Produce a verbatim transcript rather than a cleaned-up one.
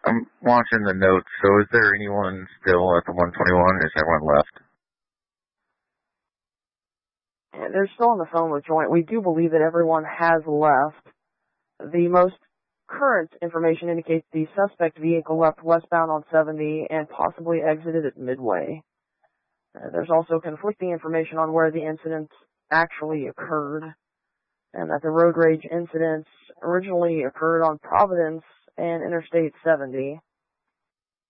I'm watching the notes, so is there anyone still at the one twenty-one, or is everyone left? And they're still on the phone with Joint. We do believe that everyone has left. The most current information indicates the suspect vehicle left westbound on seventy and possibly exited at Midway. Uh, there's also conflicting information on where the incident actually occurred, and that the road rage incidents originally occurred on Providence and Interstate seventy.